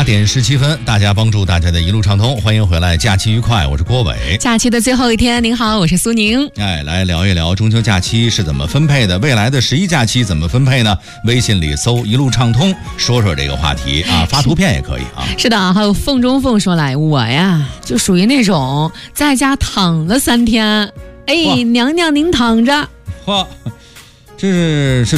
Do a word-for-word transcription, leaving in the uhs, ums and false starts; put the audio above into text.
点十七分，大家帮助大家的一路畅通，欢迎回来，假期愉快，我是郭伟。 假期的最后一天，您好，我是苏宁。 哎，来聊一聊中秋假期是怎么分配的，未来的十一假期怎么分配呢？微信里搜一路畅通，说说这个话题啊，发图片也可以啊。 是的，还有凤中凤说来，我呀就属于那种在家躺了三天，哎，娘娘您躺着。 嚯，这是是。